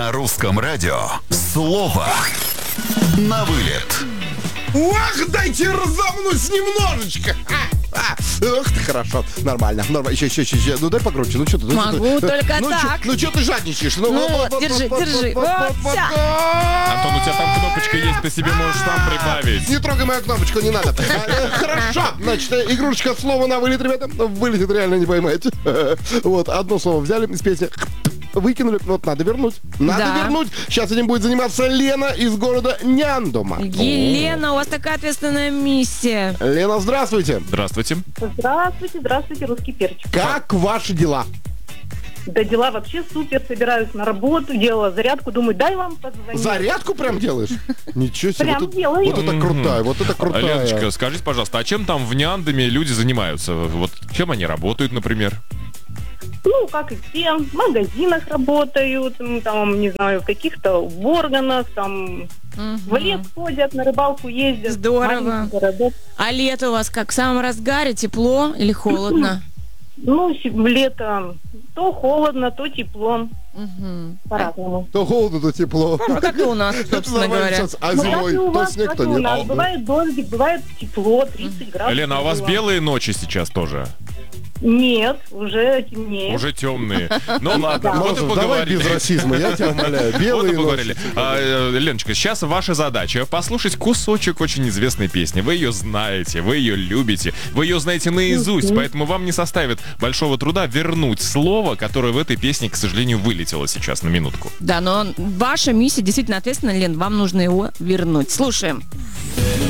На русском радио слово на вылет. Ох, дайте разомнусь немножечко. Ох ты, хорошо, нормально. Еще. Ну дай погромче, ну что ты? Могу только так. Ну что ты жадничаешь? Держи. Вот, вся. Антон, у тебя там кнопочка есть, ты себе можешь там прибавить. Не трогай мою кнопочку, не надо. Хорошо, значит, игрушечка слово на вылет, ребята. Вылетит реально не поймаете. Вот, одно слово взяли из песни, выкинули, вот надо вернуть. Надо вернуть. Сейчас этим будет заниматься Лена из города Няндома. Елена, у вас такая ответственная миссия. Лена, здравствуйте. Здравствуйте. Здравствуйте, русский перчик. Как ваши дела? Да дела вообще супер, собираюсь на работу, делала зарядку, думаю, дай вам позвонить. Зарядку прям делаешь? Ничего себе. Прям делаю. Вот это крутая. Леночка, скажите, пожалуйста, а чем там в Няндоме люди занимаются? Вот чем они работают, например? Ну, как и все, в магазинах работают, там, не знаю, в каких-то органах, там, в лес ходят, на рыбалку ездят. Здорово. А лето у вас как? В самом разгаре? Тепло или холодно? Ну, лето то холодно, то тепло. По-разному. То холодно, то тепло. Ну, как и у нас, собственно говоря. А зимой то снег, то у нет. нас бывает дождик, бывает тепло, 30 градусов. Лена, а у вас белые ночи сейчас тоже? Нет, уже темнее. Уже темные. Ну ладно, вот и Можешь, давай поговорили. без расизма, я тебя умоляю. Вот и Белые поговорили. ночи. Леночка, сейчас ваша задача послушать кусочек очень известной песни. Вы ее знаете, вы ее любите, вы ее знаете наизусть, поэтому вам не составит большого труда вернуть слово, которое в этой песне, к сожалению, вылетело сейчас на минутку. Да, но ваша миссия действительно ответственна, Лен, вам нужно его вернуть. Слушаем.